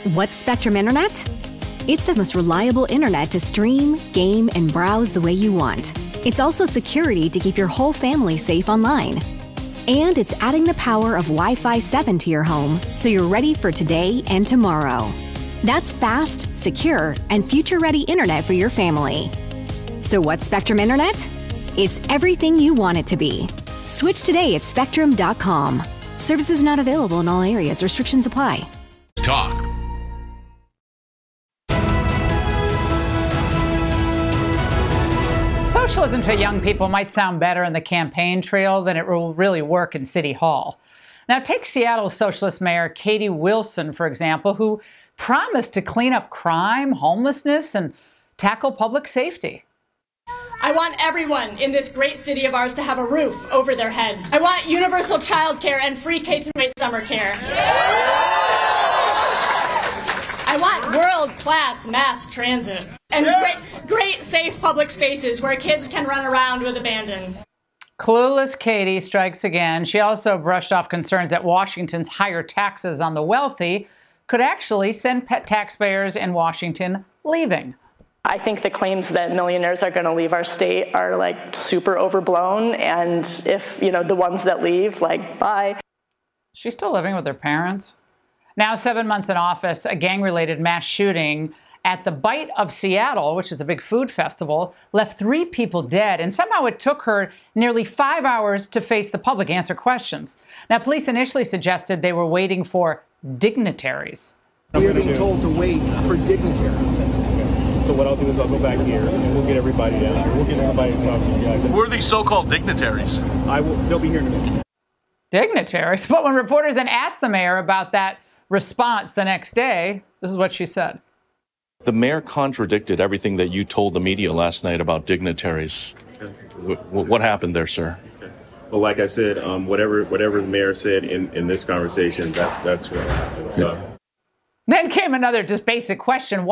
What's Spectrum Internet? It's the most reliable internet to stream, game, and browse the way you want. It's also security to keep your whole family safe online. And it's adding the power of Wi-Fi 7 to your home so you're ready for today and tomorrow. That's fast, secure, and future-ready internet for your family. So what's Spectrum Internet? It's everything you want it to be. Switch today at spectrum.com. Services not available in all areas. Restrictions apply. Talk. Socialism to young people might sound better in the campaign trail than it will really work in City Hall. Now, take Seattle's socialist mayor Katie Wilson, for example, who promised to clean up crime, homelessness, and tackle public safety. I want everyone in this great city of ours to have a roof over their head. I want universal child care and free K-8 summer care. I want world-class mass transit and great safe public spaces where kids can run around with abandon. Clueless Katie strikes again. She also brushed off concerns that Washington's higher taxes on the wealthy could actually send taxpayers in Washington leaving. I think the claims that millionaires are going to leave our state are like super overblown. And if, the ones that leave, bye. She's still living with her parents. Now, 7 months in office, a gang-related mass shooting at the Bite of Seattle, which is a big food festival, left 3 people dead. And somehow it took her nearly 5 hours to face the public, answer questions. Now, police initially suggested they were waiting for dignitaries. We are being told to wait for dignitaries. So what I'll do is I'll go back here and we'll get everybody down here. We'll get somebody to talk to you guys. Who are these so-called dignitaries? They'll be here in a minute. Dignitaries? But when reporters then asked the mayor about that response the next day, this is what she said. The mayor contradicted everything that you told the media last night about dignitaries. Okay. What happened there, sir? Okay. Well, like I said, whatever the mayor said in this conversation, that's what happened. Then came another just basic question.